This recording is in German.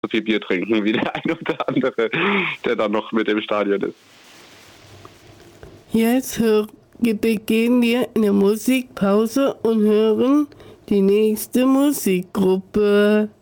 so viel Bier trinken wie der ein oder andere, der dann noch mit im Stadion ist. Jetzt begehen wir eine Musikpause und hören die nächste Musikgruppe.